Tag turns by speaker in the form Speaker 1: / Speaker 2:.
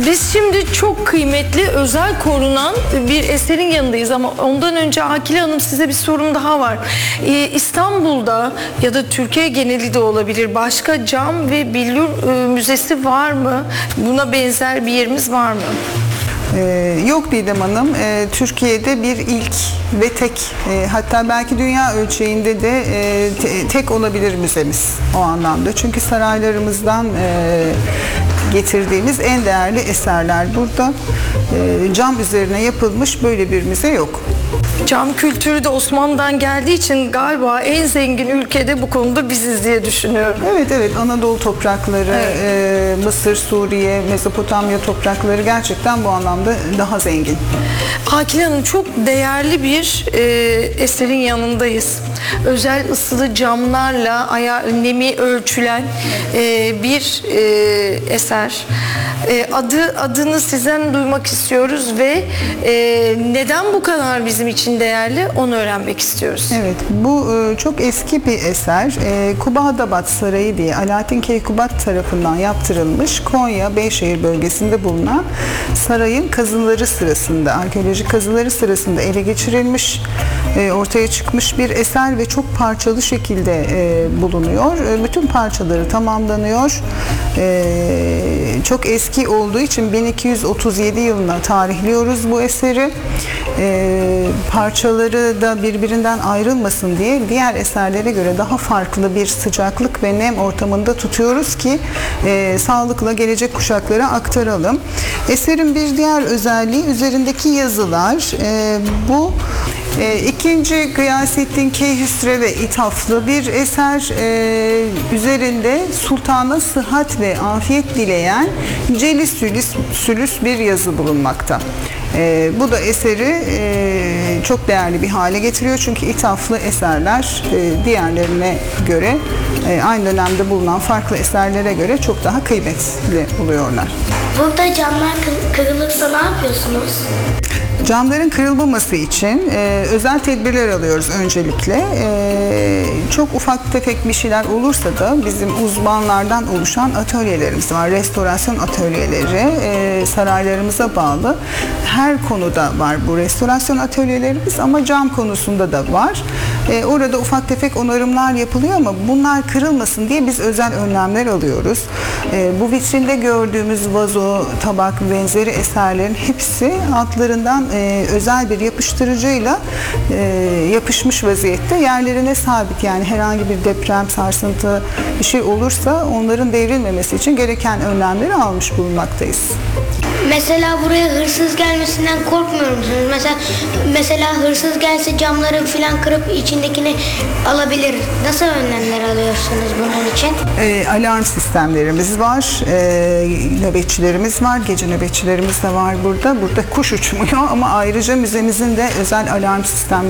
Speaker 1: Biz şimdi çok kıymetli, özel korunan bir eserin yanındayız ama ondan önce Akile Hanım, size bir sorum daha var. İstanbul'da ya da Türkiye geneli de olabilir, başka cam ve billur müzesi var mı? Buna benzer bir yerimiz var mı?
Speaker 2: Yok Didem Hanım, Türkiye'de bir ilk ve tek, hatta belki dünya ölçeğinde de tek olabilir müzemiz o anlamda. Çünkü saraylarımızdan getirdiğimiz en değerli eserler burada. Cam üzerine yapılmış böyle bir müze yok.
Speaker 1: Cam kültürü de Osmanlı'dan geldiği için galiba en zengin ülkede bu konuda biziz diye düşünüyorum.
Speaker 2: Evet, Anadolu toprakları, evet. Mısır, Suriye, Mezopotamya toprakları gerçekten bu anlamda daha zengin.
Speaker 1: Akile Hanım, çok değerli bir eserin yanındayız. Özel ısılı camlarla nemi ölçülen bir eser. Adını sizden duymak istiyoruz ve neden bu kadar bizim için değerli, onu öğrenmek istiyoruz.
Speaker 2: Evet, bu çok eski bir eser. Kubadabat Sarayı diye Alaaddin Keykubat tarafından yaptırılmış, Konya Beyşehir bölgesinde bulunan sarayın kazıları sırasında, arkeolojik kazıları sırasında ele geçirilmiş, ortaya çıkmış bir eser ve çok parçalı şekilde bulunuyor. Bütün parçaları tamamlanıyor. Çok eski olduğu için 1237 yılına tarihliyoruz bu eseri. Parçaları da birbirinden ayrılmasın diye diğer eserlere göre daha farklı bir sıcaklık ve nem ortamında tutuyoruz ki sağlıkla gelecek kuşaklara aktaralım. Eserin bir diğer özelliği üzerindeki yazılar. Bu İkinci Gıyasettin Keyhüsrev'e ithaflı bir eser. Üzerinde sultana sıhhat ve afiyet dileyen celis bir yazı bulunmakta. Bu da eseri çok değerli bir hale getiriyor. Çünkü ithaflı eserler diğerlerine göre, aynı dönemde bulunan farklı eserlere göre çok daha kıymetli oluyorlar.
Speaker 3: Burada camlar kırılırsa ne yapıyorsunuz?
Speaker 2: Camların kırılmaması için özel tedbirler alıyoruz öncelikle. Çok ufak tefek bir şeyler olursa da bizim uzmanlardan oluşan atölyelerimiz var. Restorasyon atölyeleri saraylarımıza bağlı. Her konuda var bu restorasyon atölyelerimiz ama cam konusunda da var. Orada ufak tefek onarımlar yapılıyor ama bunlar kırılmasın diye biz özel önlemler alıyoruz. Bu vitrinde gördüğümüz vazo, tabak ve benzeri eserlerin hepsi altlarından özel bir yapıştırıcıyla yapışmış vaziyette yerlerine sabit. Yani herhangi bir deprem, sarsıntı bir şey olursa onların devrilmemesi için gereken önlemleri almış bulunmaktayız.
Speaker 3: Mesela buraya hırsız gelmesinden korkmuyor musunuz? Mesela hırsız gelse camları falan kırıp içindekini alabilir. Nasıl önlemler alıyorsunuz bunun için?
Speaker 2: Alarm sistemlerimiz var. Nöbetçilerimiz var. Gece nöbetçilerimiz de var burada. Burada kuş uçmuyor ama ayrıca müzemizin de özel alarm sistemleri